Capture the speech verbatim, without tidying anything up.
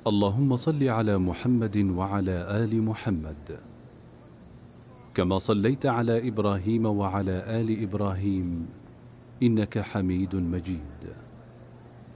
اللهم صل على محمد وعلى آل محمد كما صليت على إبراهيم وعلى آل إبراهيم إنك حميد مجيد.